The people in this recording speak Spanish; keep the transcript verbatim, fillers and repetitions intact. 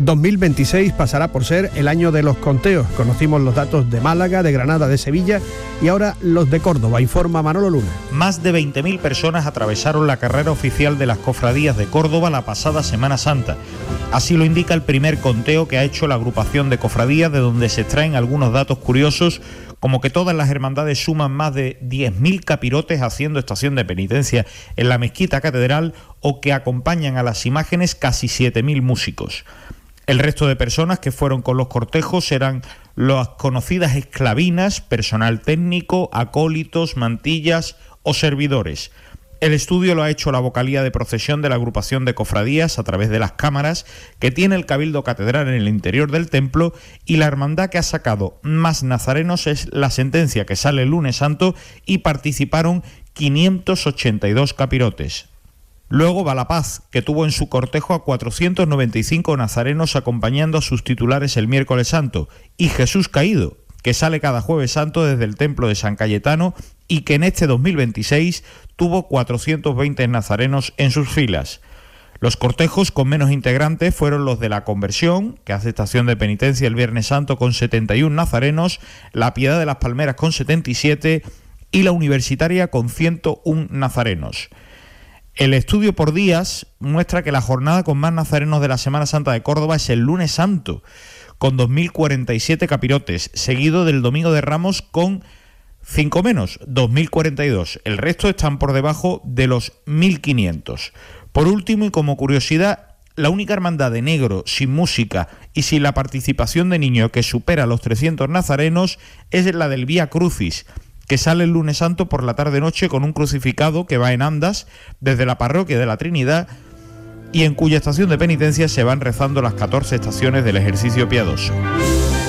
dos mil veintiséis pasará por ser el año de los conteos. Conocimos los datos de Málaga, de Granada, de Sevilla y ahora los de Córdoba, informa Manolo Luna. Más de veinte mil personas atravesaron la carrera oficial de las cofradías de Córdoba la pasada Semana Santa. Así lo indica el primer conteo que ha hecho la agrupación de cofradías, de donde se extraen algunos datos curiosos, como que todas las hermandades suman más de diez mil capirotes haciendo estación de penitencia en la mezquita catedral, o que acompañan a las imágenes casi siete mil músicos. El resto de personas que fueron con los cortejos eran las conocidas esclavinas, personal técnico, acólitos, mantillas o servidores. El estudio lo ha hecho la vocalía de procesión de la agrupación de cofradías a través de las cámaras que tiene el Cabildo Catedral en el interior del templo, y la hermandad que ha sacado más nazarenos es la Sentencia, que sale el lunes santo, y participaron quinientos ochenta y dos capirotes. Luego va La Paz, que tuvo en su cortejo a cuatrocientos noventa y cinco nazarenos acompañando a sus titulares el miércoles santo, y Jesús Caído, que sale cada jueves santo desde el templo de San Cayetano y que en este dos mil veintiséis tuvo cuatrocientos veinte nazarenos en sus filas. Los cortejos con menos integrantes fueron los de la Conversión, que hace estación de penitencia el Viernes Santo con setenta y uno nazarenos, la Piedad de las Palmeras con setenta y siete y la Universitaria con ciento uno nazarenos. El estudio por días muestra que la jornada con más nazarenos de la Semana Santa de Córdoba es el lunes santo, con dos mil cuarenta y siete capirotes, seguido del Domingo de Ramos con cinco menos, dos mil cuarenta y dos. El resto están por debajo de los mil quinientos. Por último, y como curiosidad, la única hermandad de negro sin música y sin la participación de niños que supera los trescientos nazarenos es la del Vía Crucis, que sale el lunes santo por la tarde-noche con un crucificado que va en andas desde la parroquia de la Trinidad, y en cuya estación de penitencia se van rezando las catorce estaciones del ejercicio piadoso.